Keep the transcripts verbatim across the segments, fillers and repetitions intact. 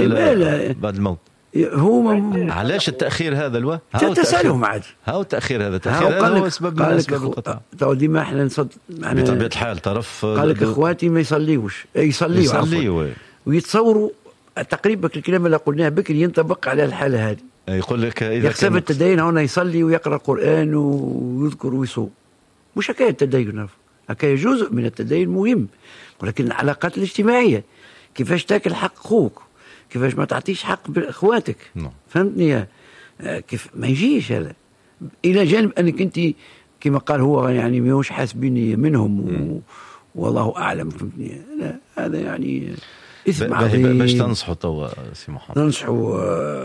بعد الموت. هو علاش التأخير هذا الوا؟ تسألهم عادي. هاو التأخير هذا التأخير هذا هو سبب من أسباب القطع. تو ديما احنا نصد بطبيعة الحال طرف قال لك اخواتي ما يصليوش يصليوا يصليوا ويتصوروا تقريبا الكلام اللي قلناه بكري ينطبق على الحالة هذه. يقول لك إذا يحسب التدين هنا يصلي ويقرأ القرآن ويذكر ويصوم، مش حكاية التدين، حكاية جزء من التدين مهم، ولكن العلاقات الاجتماعية كيفاش تاكل حق أخوك، كيفاش ما تعطيش حق بإخواتك. نعم. فهمتني؟ كيف ما يجيش هذا إلى جانب أنك أنت كما قال هو يعني ماهوش حاسبيني منهم و... والله أعلم. فهمتني؟ هذا يعني إثم عظيم. باش تنصحوا توا سي محمد؟ ننصحوا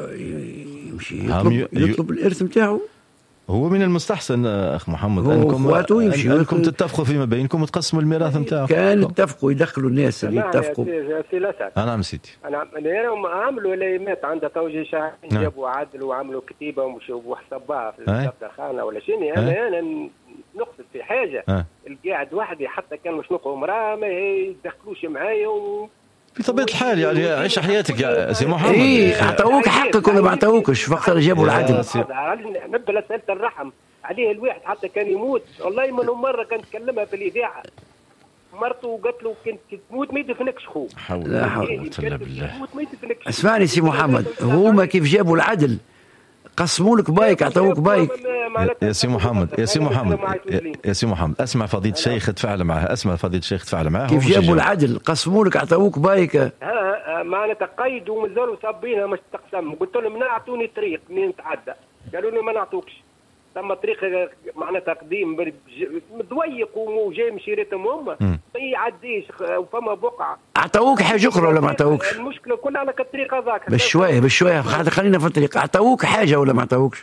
يمشي يطلب, يطلب الإرث نتاعو. هو من المستحسن أخ محمد أنكم أنكم تتفقوا فيما بينكم وتقسموا الميراث نتاعكم. كان اتفقوا يدخلوا الناس اللي اتفقوا. أنا نعم سيدي. أنا هم عملوا ليمات عندها توجيه شهرين جابوا عدل وعملوا كتيبة ومشوا حسبوها في الدفتر خانة ولا شيء. أنا أنا نقصد في حاجة القاعد وحدي حتى كان مش نقوا مرأة ما يدخلوش معايا و بطبيعة الحال يعني عيش حياتك يا سي محمد. إيه أعطوك حقك ولا ما أعطوكش؟ وقت جابوا العدل. نبدأ سألت الرحم عليه الواحد حتى كان يموت والله من مرة كانت تكلمها في الإذاعة مرته قالت له كنت تموت ما يدفنكش خو. لا حول ولا قوة إلا بالله. اسمعني سي محمد، هما كيف جابوا العدل قسموا لك بايك اعطوك بايك. يا سي محمد يا سي محمد يا سي محمد اسمع فضيلة الشيخ تفاعل معها. اسمع فضيلة الشيخ تفاعل معها. كيف جابوا العدل قسموا لك اعطوك بايك. ها معنا تقيد ومازالوا صابينها مش تقسم. قلت لهم نعطوني طريق منين نتعدى قالوا لي ما نعطوكش. ثم طريق معنا تقديم مضيق وجاي مشيرتهم هم ما يعديش وفما بقعه. اعطوك حاجه اخرى ولا ما اعطوكش؟ المشكله كلها على الطريق هذاك. بشويه بشويه خلينا في الطريق. اعطوك حاجه ولا ما اعطوكش؟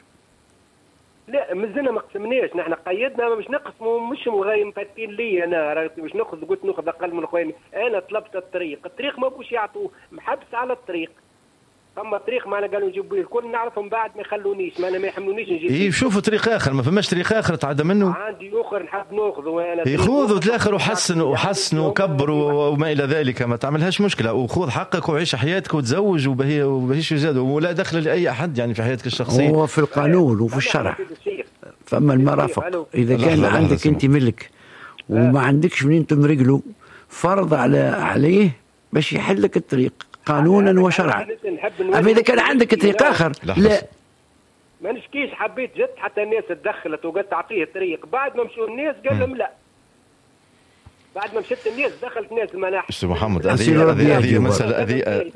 لا مازلنا ما قسمناش. نحن قيدنا مش نقسموا مش مغايم فاتين لي انا مش ناخذ قلت ناخذ اقل من اخواني. انا طلبت الطريق الطريق ما بوش يعطوه محبس على الطريق. ثم طريق معنا قالوا نجيبوا الكل نعرفهم بعد ما يخلونيش ما انا ما يحملونيش نجيب. اي شوفوا طريق اخر ما فماش طريق اخر تعدى منه. عندي اخر نحب ناخذه وانا يخوضوا الاخر وحسنوا وحسنوا وكبروا وما الى ذلك. ما تعملهاش مشكله وخذ حقك وعيش حياتك وتزوج وبهي وبهيش زاد ولا دخل لاي احد يعني في حياتك الشخصيه. هو في القانون وفي الشرع فما المرافق. اذا كان عندك انت ملك وما عندكش منين تمرق له فرض على عليه باش يحلك الطريق قانونا وشرعا. أما إذا كان عندك طريق آخر لا ما نشكيش. حبيت جد حتى الناس تدخلت وقالت تعطيه الطريق بعد ما مشوا الناس قال لهم لا. بعد ما مشت الناس دخلت الناس المناحي. أستاذ محمد هذه هذه مسألة هذه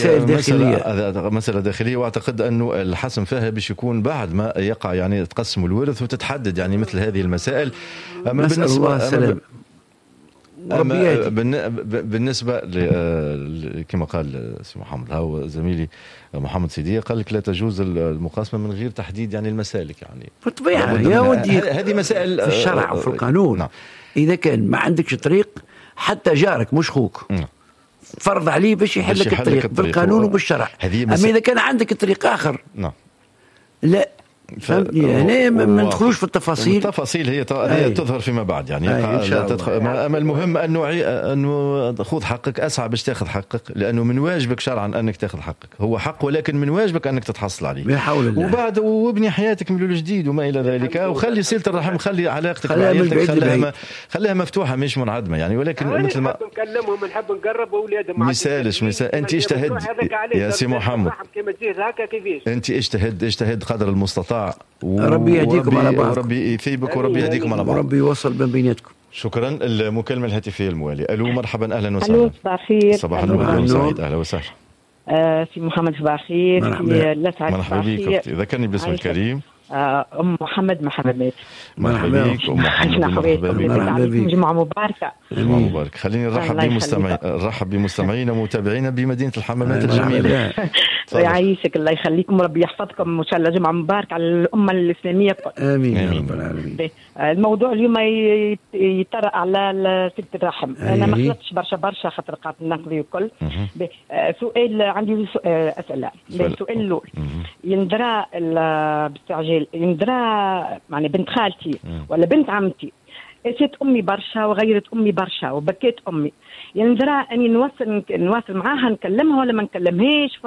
مسألة مسألة داخلية وأعتقد أنه الحسم فيها باش يكون بعد ما يقع يعني تقسم الورث وتتحدد يعني مثل هذه المسائل. أما بالنسبة السلام أما بالنسبة كما قال سي محمد هاو زميلي محمد سيدي قال لك لا تجوز المقاسمة من غير تحديد يعني المسالك يعني بالطبيعة يا ودي هذه مسائل في الشرع وفي القانون. نعم. إذا كان ما عندكش طريق حتى جارك مش خوك نعم. فرض عليه باش يحلك الطريق بالقانون وبالشرع. أما إذا كان عندك طريق آخر نعم. لا فهمتني هنا ما ندخلوش في التفاصيل. التفاصيل هي تظهر فيما بعد يعني اما المهم انه انه خذ حقك اسعى باش تاخذ حقك لانه من واجبك شرعا انك تاخذ حقك. هو حق ولكن من واجبك انك تتحصل عليه. بحول الله. وبعد وابني حياتك من الجديد وما الى ذلك وخلي صله الرحم خلي علاقتك بعائلتك خليها خليها مفتوحه مش منعدمه يعني ولكن مثل ما نحب نكلمهم نحب نقرب اولادهم. مثالش مثال انت اجتهد يا سي محمد انت اجتهد اجتهد قدر المستطاع وربي يهديكم على بعض وربي يثيبك وربي يهديكم على بعض وربي يوصل بين بيناتكم. شكرا. المكالمة الهاتفية الموالية. ألو مرحبا أهلا وسهلا. ألو صباح الخير. صباح النور سعيد أهلا وسهلا. آه سي محمد صباح الخير. مرحبا بك. ذكرني باسم الكريم. أم محمد محمد. مرحبا بك أم محمد. مرحبا بك. جمعة مباركة. جمعة مباركة. خليني نرحب بمستمعين نرحب بمستمعين ومتابعينا بمدينة الحمامات الجميلة. يعيشك الله يخليكم وربي يحفظكم وإن شاء الله جمعة مباركة على الأمة الإسلامية. آمين يا رب العالمين. الموضوع اليوم يطرق على ست الرحم. أنا ما خلطتش برشا برشا خاطر قاعد نقضي وكل. سؤال عندي أسئلة. السؤال الأول يندرى باستعجال يندرى يعني بنت خالتي ولا بنت عمتي أتت أمي برشا وغيرت أمي برشا وبكيت أمي يندرى أني نواصل نواصل معاها نكلمها ولا ما نكلمهاش